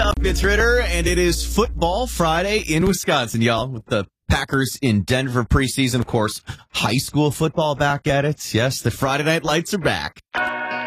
up? It's Ritter, and it is Football Friday in Wisconsin, y'all, with the Packers in Denver preseason. Of course, high school football back at it. Yes, the Friday Night Lights are back.